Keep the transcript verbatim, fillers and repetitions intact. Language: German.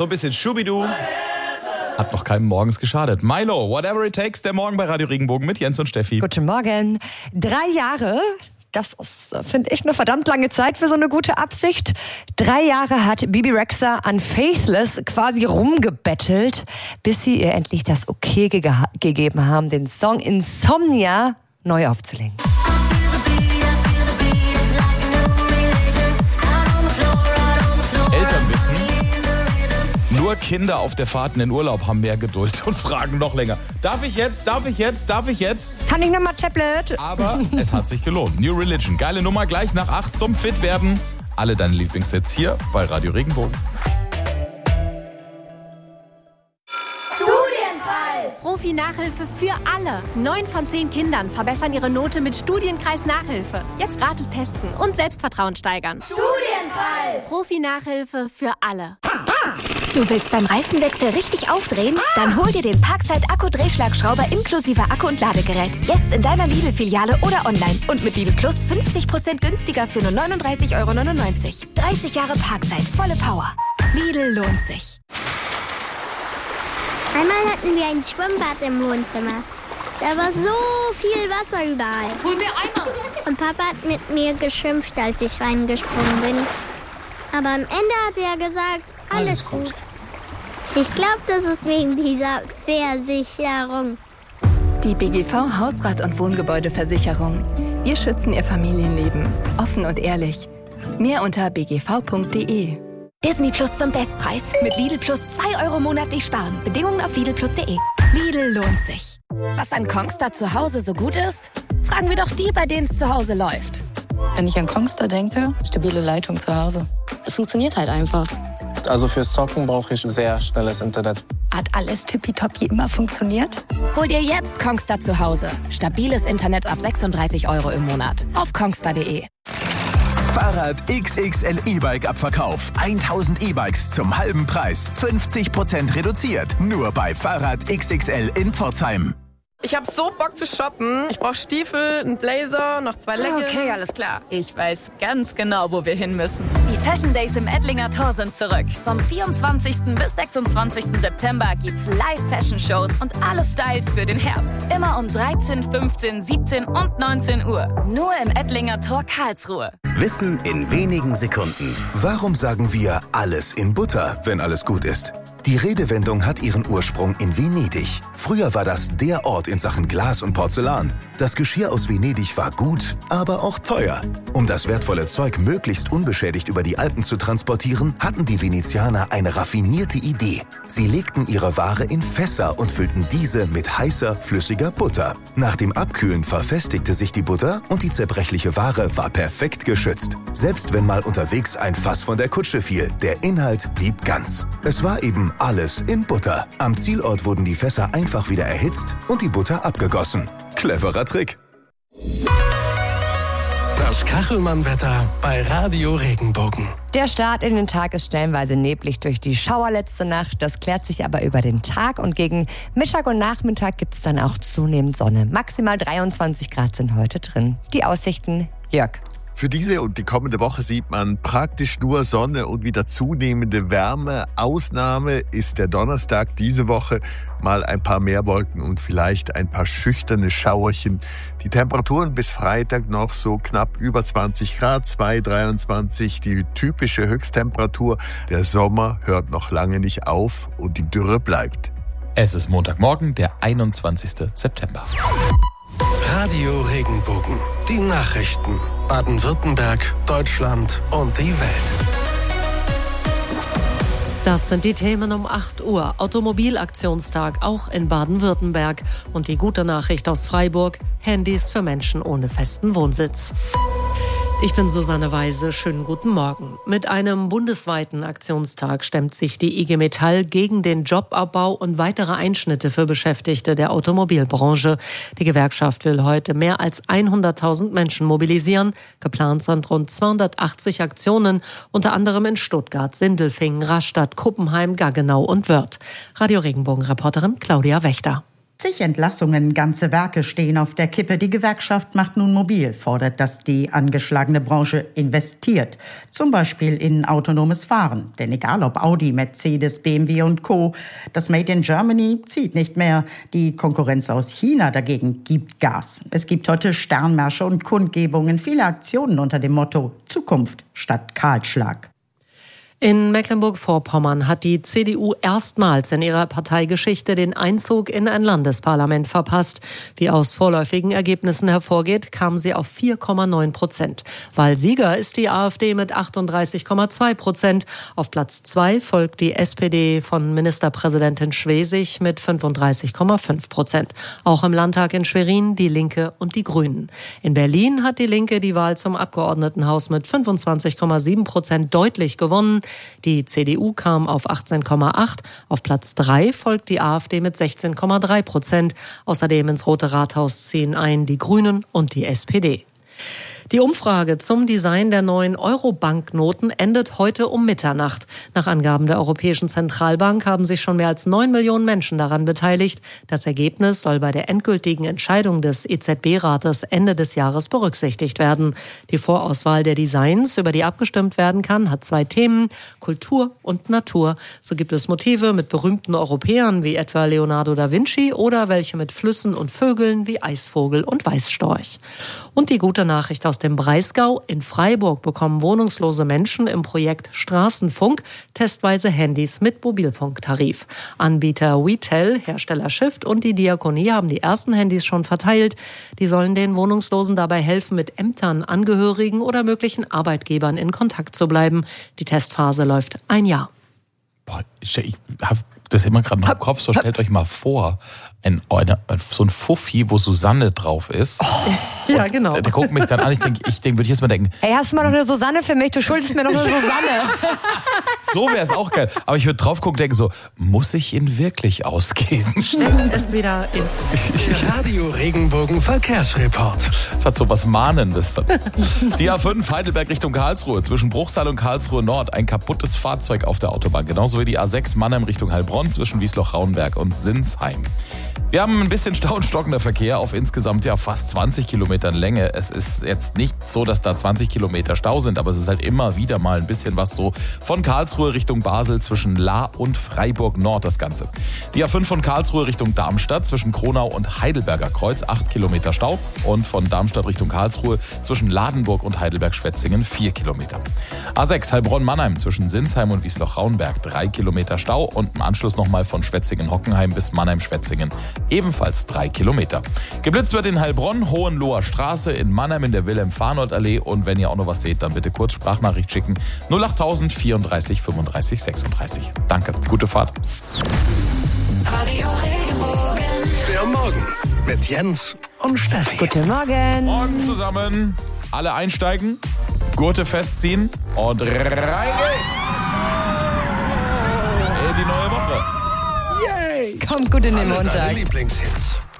so ein bisschen Schubidu. Hat noch keinem morgens geschadet. Milo, Whatever It Takes, der Morgen bei Radio Regenbogen mit Jens und Steffi. Guten Morgen. Drei Jahre, das ist, finde ich, eine verdammt lange Zeit für so eine gute Absicht. Drei Jahre hat Bebe Rexha an Faithless quasi rumgebettelt, bis sie ihr endlich das Okay ge- gegeben haben, den Song Insomnia neu aufzulegen. Eltern wissen, nur Kinder auf der Fahrt in den Urlaub haben mehr Geduld und fragen noch länger. Darf ich jetzt? Darf ich jetzt? Darf ich jetzt? Kann ich nochmal Tablet? Aber es hat sich gelohnt. New Religion, geile Nummer, gleich nach acht zum Fit-Werden. Alle deine Lieblingssets hier bei Radio Regenbogen. Profi-Nachhilfe für alle. Neun von zehn Kindern verbessern ihre Note mit Studienkreis Nachhilfe. Jetzt gratis testen und Selbstvertrauen steigern. Studienkreis! Profi-Nachhilfe für alle. Du willst beim Reifenwechsel richtig aufdrehen? Dann hol dir den Parkside Akku-Drehschlagschrauber inklusive Akku und Ladegerät. Jetzt in deiner Lidl-Filiale oder online. Und mit Lidl Plus fünfzig Prozent günstiger für nur neununddreißig Euro neunundneunzig. dreißig Jahre Parkside, volle Power. Lidl lohnt sich. Einmal hatten wir ein Schwimmbad im Wohnzimmer. Da war so viel Wasser überall. Hol mir Eimer! Und Papa hat mit mir geschimpft, als ich reingesprungen bin. Aber am Ende hat er gesagt, alles, alles gut. gut. Ich glaube, das ist wegen dieser Versicherung. Die B G V Hausrat- und Wohngebäudeversicherung. Wir schützen Ihr Familienleben. Offen und ehrlich. Mehr unter b g v punkt d e. Disney Plus zum Bestpreis. Mit Lidl Plus zwei Euro monatlich sparen. Bedingungen auf lidl plus punkt de. Lidl lohnt sich. Was an Kongstar zu Hause so gut ist? Fragen wir doch die, bei denen es zu Hause läuft. Wenn ich an Kongstar denke, stabile Leitung zu Hause. Es funktioniert halt einfach. Also fürs Zocken brauche ich sehr schnelles Internet. Hat alles tippitoppi immer funktioniert? Hol dir jetzt Kongstar zu Hause. Stabiles Internet ab sechsunddreißig Euro im Monat. Auf kongstar punkt de. Fahrrad X X L E-Bike Abverkauf. tausend E-Bikes zum halben Preis. fünfzig Prozent reduziert. Nur bei Fahrrad X X L in Pforzheim. Ich hab so Bock zu shoppen. Ich brauch Stiefel, einen Blazer, noch zwei Leggings. Okay, alles klar. Ich weiß ganz genau, wo wir hin müssen. Die Fashion Days im Ettlinger Tor sind zurück. Vom vierundzwanzigsten bis sechsundzwanzigsten September gibt's Live-Fashion-Shows und alle Styles für den Herbst. Immer um dreizehn, fünfzehn, siebzehn und neunzehn Uhr. Nur im Ettlinger Tor Karlsruhe. Wissen in wenigen Sekunden. Warum sagen wir alles in Butter, wenn alles gut ist? Die Redewendung hat ihren Ursprung in Venedig. Früher war das der Ort in Sachen Glas und Porzellan. Das Geschirr aus Venedig war gut, aber auch teuer. Um das wertvolle Zeug möglichst unbeschädigt über die Alpen zu transportieren, hatten die Venezianer eine raffinierte Idee. Sie legten ihre Ware in Fässer und füllten diese mit heißer, flüssiger Butter. Nach dem Abkühlen verfestigte sich die Butter und die zerbrechliche Ware war perfekt geschützt. Selbst wenn mal unterwegs ein Fass von der Kutsche fiel, der Inhalt blieb ganz. Es war eben alles in Butter. Am Zielort wurden die Fässer einfach wieder erhitzt und die Butter abgegossen. Cleverer Trick. Das Kachelmann-Wetter bei Radio Regenbogen. Der Start in den Tag ist stellenweise neblig durch die Schauer letzte Nacht. Das klärt sich aber über den Tag und gegen Mittag und Nachmittag gibt es dann auch zunehmend Sonne. Maximal dreiundzwanzig Grad sind heute drin. Die Aussichten, Jörg. Für diese und die kommende Woche sieht man praktisch nur Sonne und wieder zunehmende Wärme. Ausnahme ist der Donnerstag diese Woche. Mal ein paar mehr Wolken und vielleicht ein paar schüchterne Schauerchen. Die Temperaturen bis Freitag noch so knapp über zwanzig Grad, zwei, dreiundzwanzig, die typische Höchsttemperatur. Der Sommer hört noch lange nicht auf und die Dürre bleibt. Es ist Montagmorgen, der einundzwanzigsten September. Radio Regenbogen. Die Nachrichten. Baden-Württemberg, Deutschland und die Welt. Das sind die Themen um acht Uhr. Automobilaktionstag auch in Baden-Württemberg. Und die gute Nachricht aus Freiburg: Handys für Menschen ohne festen Wohnsitz. Ich bin Susanne Weise, schönen guten Morgen. Mit einem bundesweiten Aktionstag stemmt sich die I G Metall gegen den Jobabbau und weitere Einschnitte für Beschäftigte der Automobilbranche. Die Gewerkschaft will heute mehr als hunderttausend Menschen mobilisieren. Geplant sind rund zweihundertachtzig Aktionen, unter anderem in Stuttgart, Sindelfingen, Rastatt, Kuppenheim, Gaggenau und Wörth. Radio Regenbogen-Reporterin Claudia Wächter. Zig Entlassungen, ganze Werke stehen auf der Kippe. Die Gewerkschaft Macht nun mobil fordert, dass die angeschlagene Branche investiert. Zum Beispiel in autonomes Fahren. Denn egal ob Audi, Mercedes, B M W und Co., das Made in Germany zieht nicht mehr. Die Konkurrenz aus China dagegen gibt Gas. Es gibt heute Sternmärsche und Kundgebungen, viele Aktionen unter dem Motto Zukunft statt Kahlschlag. In Mecklenburg-Vorpommern hat die C D U erstmals in ihrer Parteigeschichte den Einzug in ein Landesparlament verpasst. Wie aus vorläufigen Ergebnissen hervorgeht, kam sie auf vier Komma neun Prozent. Wahlsieger ist die AfD mit achtunddreißig Komma zwei Prozent. Auf Platz zwei folgt die S P D von Ministerpräsidentin Schwesig mit fünfunddreißig Komma fünf Prozent. Auch im Landtag in Schwerin die Linke und die Grünen. In Berlin hat die Linke die Wahl zum Abgeordnetenhaus mit fünfundzwanzig Komma sieben Prozent deutlich gewonnen. Die C D U kam auf achtzehn Komma acht. Auf Platz drei folgt die AfD mit sechzehn Komma drei Prozent. Außerdem ins Rote Rathaus ziehen ein die Grünen und die S P D. Die Umfrage zum Design der neuen Euro-Banknoten endet heute um Mitternacht. Nach Angaben der Europäischen Zentralbank haben sich schon mehr als neun Millionen Menschen daran beteiligt. Das Ergebnis soll bei der endgültigen Entscheidung des E Z B-Rates Ende des Jahres berücksichtigt werden. Die Vorauswahl der Designs, über die abgestimmt werden kann, hat zwei Themen: Kultur und Natur. So gibt es Motive mit berühmten Europäern wie etwa Leonardo da Vinci oder welche mit Flüssen und Vögeln wie Eisvogel und Weißstorch. Und die gute Nachricht aus dem Breisgau: In Freiburg bekommen wohnungslose Menschen im Projekt Straßenfunk testweise Handys mit Mobilfunktarif. Anbieter WeTel, Hersteller Shift und die Diakonie haben die ersten Handys schon verteilt. Die sollen den Wohnungslosen dabei helfen, mit Ämtern, Angehörigen oder möglichen Arbeitgebern in Kontakt zu bleiben. Die Testphase läuft ein Jahr. Boah, ich habe das immer gerade noch im Kopf. So, stellt euch mal vor, ein, eine, so ein Fuffi, wo Susanne drauf ist. Oh, ja, genau. Der guckt mich dann an. Ich denke, ich denk, würde ich jetzt mal denken, hey, hast du mal noch eine Susanne für mich? Du schuldest mir noch eine Susanne. so wäre es auch geil. Aber ich würde drauf gucken und denken so, muss ich ihn wirklich ausgeben? Es wieder in Radio Regenbogen Verkehrsreport. Das hat so was Mahnendes dann. Die A fünf Heidelberg Richtung Karlsruhe. Zwischen Bruchsal und Karlsruhe Nord ein kaputtes Fahrzeug auf der Autobahn. Genauso wie die A sechs Mannheim Richtung Heilbronn zwischen Wiesloch-Rauenberg und Sinsheim. Wir haben ein bisschen Stau und stockender Verkehr auf insgesamt ja fast zwanzig Kilometern Länge. Es ist jetzt nicht so, dass da zwanzig Kilometer Stau sind, aber es ist halt immer wieder mal ein bisschen was so von Karlsruhe Richtung Basel zwischen Lahr und Freiburg Nord das Ganze. Die A fünf von Karlsruhe Richtung Darmstadt zwischen Kronau und Heidelberger Kreuz acht Kilometer Stau und von Darmstadt Richtung Karlsruhe zwischen Ladenburg und Heidelberg-Schwetzingen vier Kilometer. A sechs Heilbronn-Mannheim zwischen Sinsheim und Wiesloch-Rauenberg drei Kilometer Stau und im Anschluss nochmal von Schwetzingen-Hockenheim bis Mannheim-Schwetzingen ebenfalls drei Kilometer. Geblitzt wird in Heilbronn, Hohenloher Straße, in Mannheim in der Wilhelm-Farnold-Allee und wenn ihr auch noch was seht, dann bitte kurz Sprachnachricht schicken. null acht null null null vierunddreißig fünfunddreißig sechsunddreißig. Danke, gute Fahrt. Radio Regenbogen. Der Morgen mit Jens und Steffi. Guten Morgen. Morgen zusammen. Alle einsteigen, Gurte festziehen und rein geht's. In die neue Woche. Yay! Kommt gut in den Alle Montag. deine Lieblingshits.